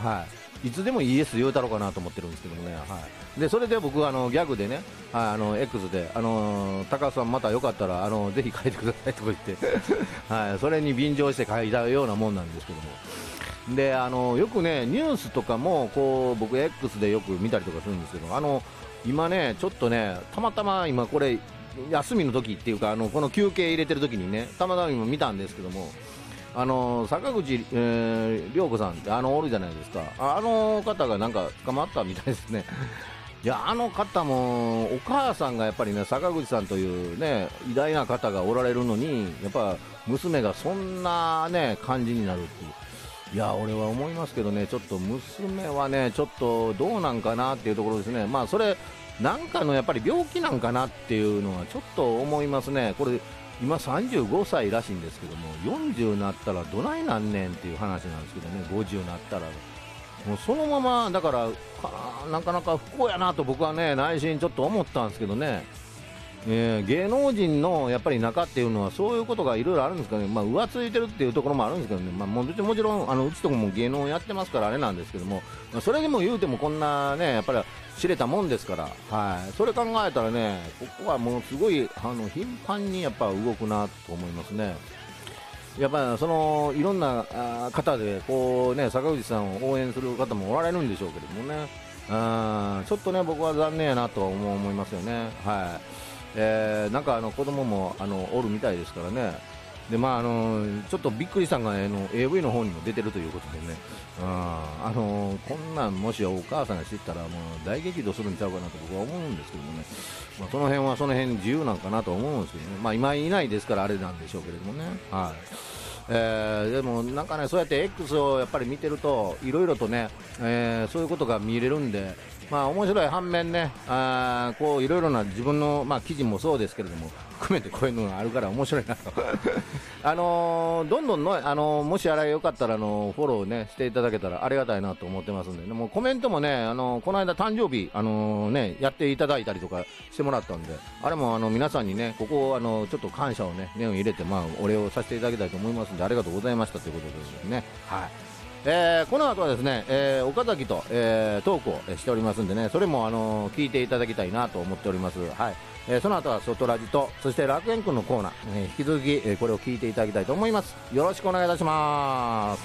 はい、いつでも ES 言うたろうかなと思ってるんですけどもね、はい、でそれで僕ギャグでね、はい、X で、高橋さんまたよかったらぜひ書いてくださいとか言って、はい、それに便乗して書いたようなもんなんですけども、でよくねニュースとかもこう僕 X でよく見たりとかするんですけど、今ねちょっとねたまたま今これ休みの時っていうかこの休憩入れてる時にねたまたま今見たんですけども、坂口、涼子さんっておるじゃないですか、あの方がなんか捕まったみたいですね。いやあの方もお母さんがやっぱりね坂口さんというね偉大な方がおられるのにやっぱ娘がそんなね感じになるっていう、いや俺は思いますけどね、ちょっと娘はねちょっとどうなんかなっていうところですね。まあそれなんかのやっぱり病気なんかなっていうのはちょっと思いますね。これ今35歳らしいんですけども、40になったらどないなんねんっていう話なんですけどね、50になったらもうそのままだからなかなか不幸やなと僕はね内心ちょっと思ったんですけどね、芸能人のやっぱり中っていうのはそういうことがいろいろあるんですかね。まあ浮ついてるっていうところもあるんですけどね、まあ、もちろんうちとかも芸能やってますからあれなんですけども、まあ、それでも言うてもこんなねやっぱり知れたもんですから、はい、それ考えたらねここはもうすごい頻繁にやっぱ動くなと思いますね。やっぱりそのいろんな方でこうね坂口さんを応援する方もおられるんでしょうけどもね、ちょっとね僕は残念やなとは思いますよね。はい、なんか子供もおるみたいですからね。でまあちょっとびっくりしたのがAV の方にも出てるということでね、こんなんもしお母さんが知ったらもう大激怒するんちゃうかなと僕は思うんですけどもね、まあ、その辺はその辺自由なんかなと思うんですけどね、まあ今いないですからあれなんでしょうけれどもね、はい、でもなんかねそうやって X をやっぱり見てるといろいろとね、そういうことが見れるんで、まあ面白い反面ね、こういろいろな自分の、まあ、記事もそうですけれども含めてこういうのがあるから面白いなとどんどんの、もしあれよかったらフォローねしていただけたらありがたいなと思ってますんで、もうコメントもねこの間誕生日ねやっていただいたりとかしてもらったんで、あれも皆さんにねここをちょっと感謝をね念を入れて、まあお礼をさせていただきたいと思いますんで、ありがとうございましたということですね。はい、この後はですね、岡崎と、トークをしておりますんでね、それも聞いていただきたいなと思っております。はい、その後は外ラジとそして楽園くんのコーナー、引き続き、これを聞いていただきたいと思います。よろしくお願いいたします。